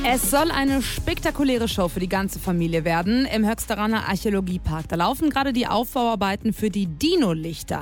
Es soll eine spektakuläre Show für die ganze Familie werden im Höchsteraner Archäologiepark. Da laufen gerade die Aufbauarbeiten für die Dino-Lichter.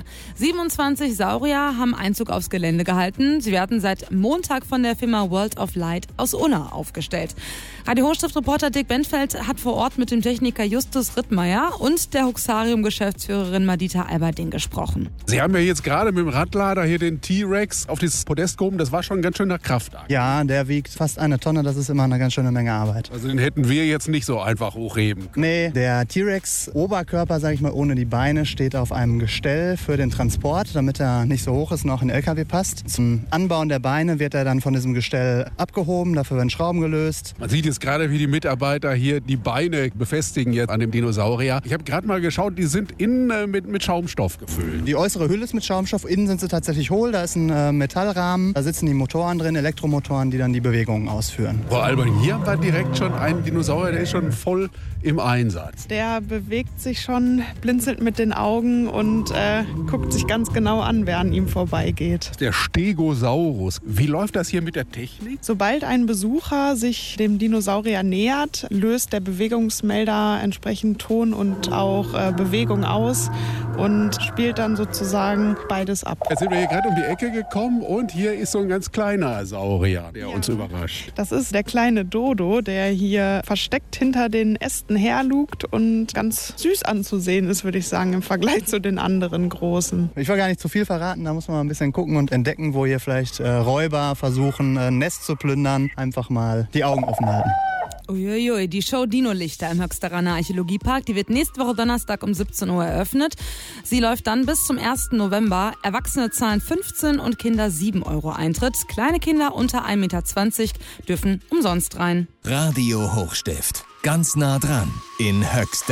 27 Saurier haben Einzug aufs Gelände gehalten. Sie werden seit Montag von der Firma World of Light aus Unna aufgestellt. Radio Hochstift-Reporter Dick Benfeld hat vor Ort mit dem Techniker Justus Rittmeier und der Huxarium-Geschäftsführerin Madita Alberding gesprochen. Sie haben ja jetzt gerade mit dem Radlader hier den T-Rex auf dieses Podest gehoben. Das war schon ein ganz schöner Kraftakt. Ja, der wiegt fast 1 Tonne. Das ist immer eine ganz schöne Menge Arbeit. Also den hätten wir jetzt nicht so einfach hochheben können. Nee, der T-Rex Oberkörper, sage ich mal, ohne die Beine, steht auf einem Gestell für den Transport, damit er nicht so hoch ist und auch in den LKW passt. Zum Anbauen der Beine wird er dann von diesem Gestell abgehoben. Dafür werden Schrauben gelöst. Man sieht jetzt gerade, wie die Mitarbeiter hier die Beine befestigen jetzt an dem Dinosaurier. Ich habe gerade mal geschaut, die sind innen mit Schaumstoff gefüllt. Die äußere Hülle ist mit Schaumstoff, innen sind sie tatsächlich hohl. Da ist ein Metallrahmen, da sitzen die Motoren drin, Elektromotoren, die dann die Bewegungen ausführen. Frau Alberding, hier haben wir direkt schon einen Dinosaurier, der ist schon voll im Einsatz. Der bewegt sich schon, blinzelt mit den Augen und guckt sich ganz genau an, wer an ihm vorbeigeht. Der Stegosaurus. Wie läuft das hier mit der Technik? Sobald ein Besucher sich dem Dinosaurier nähert, löst der Bewegungsmelder entsprechend Ton und auch Bewegung aus und spielt dann sozusagen beides ab. Jetzt sind wir hier gerade um die Ecke gekommen und hier ist so ein ganz kleiner Saurier, der uns überrascht. Das ist der kleine Dodo, der hier versteckt hinter den Ästen herlugt und ganz süß anzusehen ist, würde ich sagen, im Vergleich zu den anderen großen. Ich will gar nicht zu viel verraten, da muss man mal ein bisschen gucken und entdecken, wo hier vielleicht Räuber versuchen, ein Nest zu plündern. Einfach mal die Augen offen halten. Uiuiui, die Show Dino-Lichter im Höchsteraner Archäologiepark, die wird nächste Woche Donnerstag um 17 Uhr eröffnet. Sie läuft dann bis zum 1. November. Erwachsene zahlen 15 und Kinder 7 Euro Eintritt. Kleine Kinder unter 1,20 Meter dürfen umsonst rein. Radio Hochstift. Ganz nah dran in Höxter.